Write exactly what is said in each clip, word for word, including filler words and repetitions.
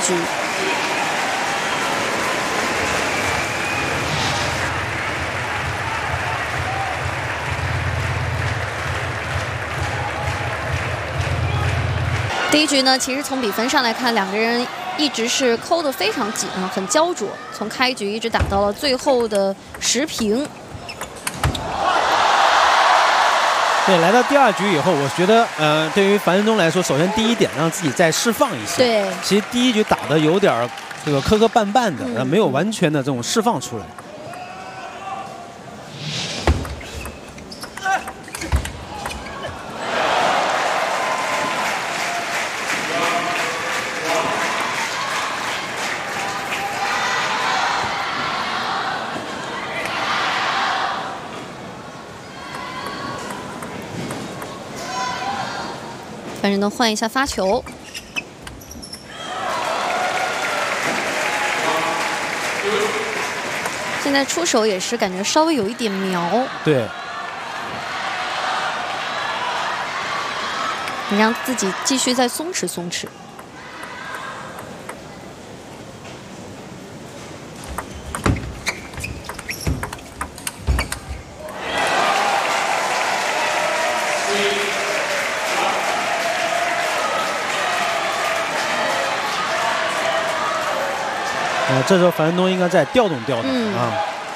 局。 第一局呢，其实从比分上来看，两个人一直是抠得非常紧啊，很焦灼。从开局一直打到了最后的十平。 对，来到第二局以后，我觉得，呃，对于樊振东来说，首先第一点让自己再释放一些。 对， 其实第一局打得有点儿这个磕磕绊绊的， 嗯、 没有完全的这种释放出来。 樊振东换一下发球，现在出手也是感觉稍微有一点苗。 对， 你让自己继续再松弛松弛。 呃，这时候樊振东应该在调动调动、嗯、啊。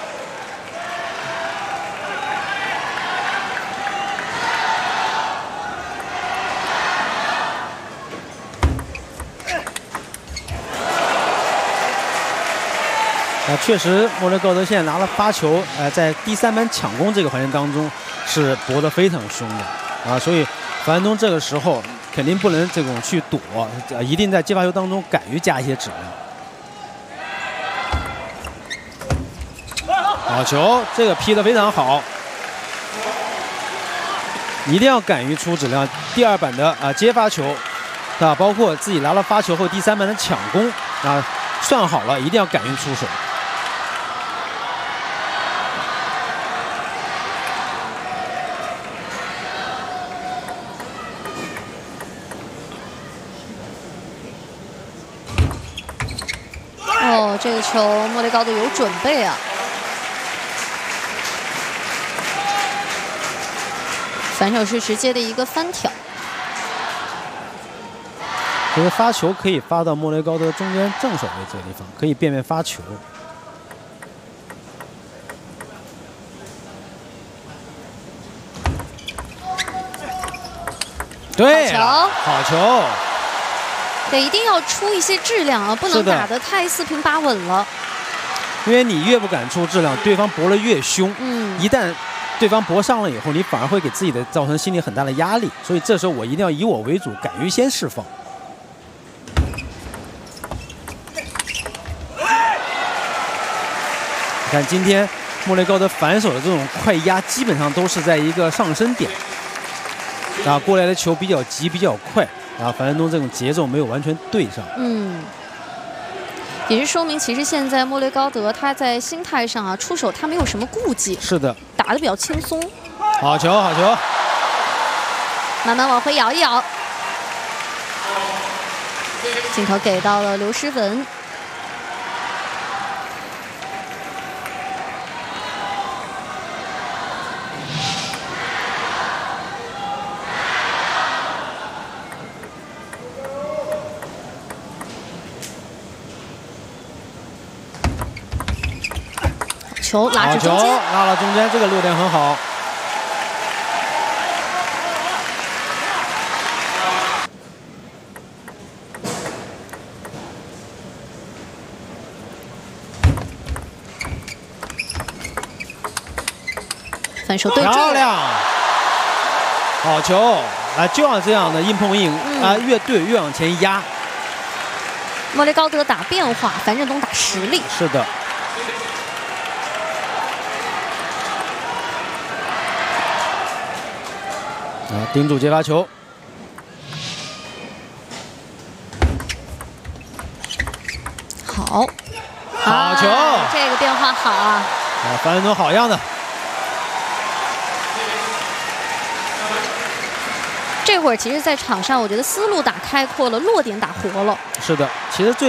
啊，确实，莫雷高德现在拿了发球，呃，在第三盘抢攻这个环节当中是搏得非常凶的啊，所以樊振东这个时候肯定不能这种去躲，呃，一定在接发球当中敢于加一些质量。 好球，这个劈得非常好，一定要敢于出质量。第二板的啊、呃、接发球，啊，包括自己拿了发球后第三板的抢攻啊，算好了，一定要敢于出手。 哦，这个球莫雷高德有准备啊。 反手是直接的一个翻挑， 其实发球可以发到莫雷高德中间正手位这个地方，可以便便发球。对， 好球， 好球。 对，一定要出一些质量啊，不能打得太四平八稳了。 因为你越不敢出质量，对方搏得越凶。嗯，一旦 对方搏上了以后，你反而会给自己的造成心理很大的压力，所以这时候我一定要以我为主，敢于先释放。你看今天莫雷高德反手的这种快压，基本上都是在一个上升点，啊，过来的球比较急，比较快，啊，樊振东这种节奏没有完全对上。嗯。 也是说明，其实现在莫雷高德他在心态上啊，出手他没有什么顾忌， 是的， 打得比较轻松。 好球，好球， 慢慢往回摇一摇。镜头给到了刘诗雯，球拉至中间， 拉了中间，这个落点很好。 反手对漂亮，好球！啊，就要这样的硬碰硬啊，越对越往前压。 莫雷高德打变化，樊振东打实力。 是的。 啊，盯住接发球， 好， 好球， 啊、这个变化好啊！ 啊，樊振东好样的。 这会儿其实，在场上我觉得思路打开阔了，落点打活了。 是的，其实最。